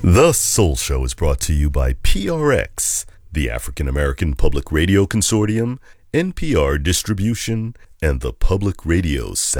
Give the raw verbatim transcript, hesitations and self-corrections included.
The Soul Show is brought to you by P R X, the African American Public Radio Consortium, N P R Distribution, and the Public Radio